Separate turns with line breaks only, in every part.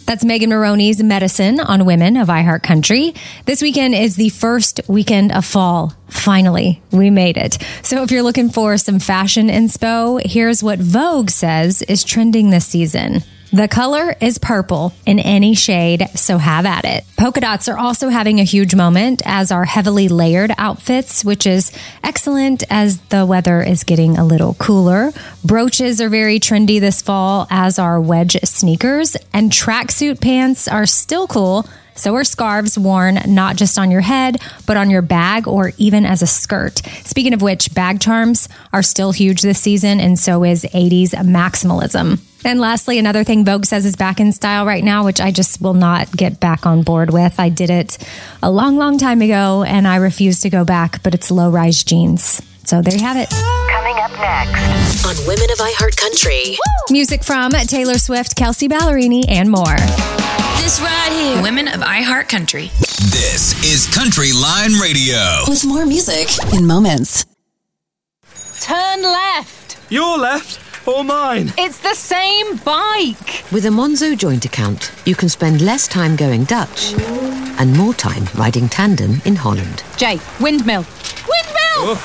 That's Megan Maroney's Medicine on Women of iHeartCountry. This weekend is the first weekend of fall. Finally, we made it. So if you're looking for some fashion inspo, here's what Vogue says is trending this season. The color is purple in any shade, so have at it. Polka dots are also having a huge moment, as are heavily layered outfits, which is excellent as the weather is getting a little cooler. Brooches are very trendy this fall, as are wedge sneakers, and tracksuit pants are still cool. So are scarves worn not just on your head, but on your bag or even as a skirt. Speaking of which, bag charms are still huge this season, and so is 80s maximalism. And lastly, another thing Vogue says is back in style right now, which I just will not get back on board with. I did it a long, long time ago, and I refuse to go back, but it's low-rise jeans. So there you have it.
Coming up next on Women of iHeartCountry.
Music from Taylor Swift, Kelsey Ballerini, and more.
This right here, Women of iHeartCountry.
This is Country Line Radio.
With more music in moments.
Turn left.
Your left or mine?
It's the same bike.
With a Monzo joint account, you can spend less time going Dutch and more time riding tandem in Holland.
Jay, windmill. Windmill!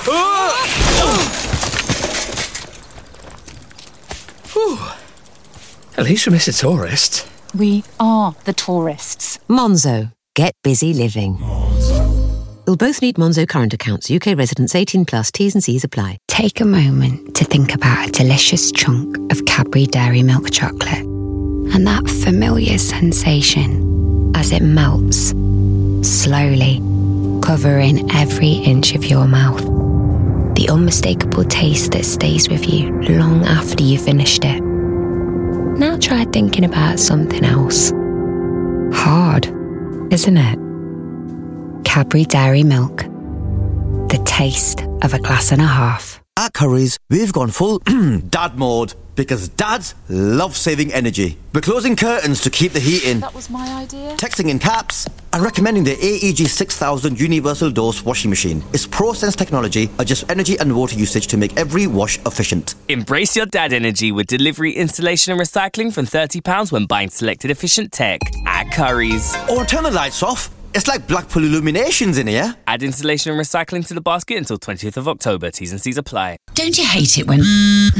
At least we miss a tourist.
We are the tourists.
Monzo. Get busy living. You'll both need Monzo current accounts. UK residents 18 plus. T's and C's apply.
Take a moment to think about a delicious chunk of Cadbury Dairy Milk chocolate and that familiar sensation as it melts, slowly, covering every inch of your mouth. The unmistakable taste that stays with you long after you finished it. Now try thinking about something else. Hard, isn't it? Cadbury Dairy Milk. The taste of a glass and a half.
At Currys, we've gone full dad mode because dads love saving energy. We're closing curtains to keep the heat in.
That was my idea.
Texting in caps and recommending the AEG 6000 Universal Dose washing machine. Its ProSense technology adjusts energy and water usage to make every wash efficient.
Embrace your dad energy with delivery, installation and recycling from £30 when buying selected efficient tech at Currys.
Or turn the lights off. It's like Blackpool Illuminations in here.
Add installation and recycling to the basket until 20th of October. T's and C's apply.
Don't you hate it when...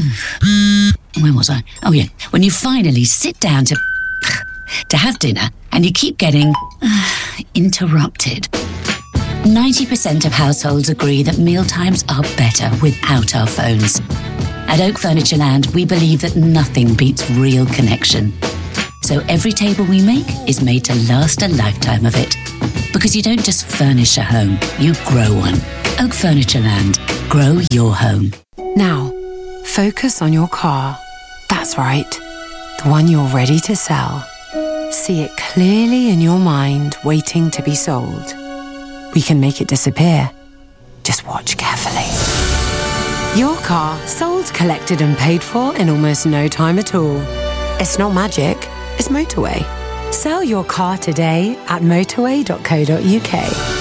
Where was I? Oh, yeah. When you finally sit down to have dinner and you keep getting interrupted. 90% of households agree that mealtimes are better without our phones. At Oak Furniture Land, we believe that nothing beats real connection. So every table we make is made to last a lifetime of it. Because you don't just furnish a home, you grow one. Oak Furniture Land. Grow your home.
Now, focus on your car. That's right. The one you're ready to sell. See it clearly in your mind, waiting to be sold. We can make it disappear. Just watch carefully. Your car sold, collected and paid for in almost no time at all. It's not magic. It's Motorway. Sell your car today at motorway.co.uk.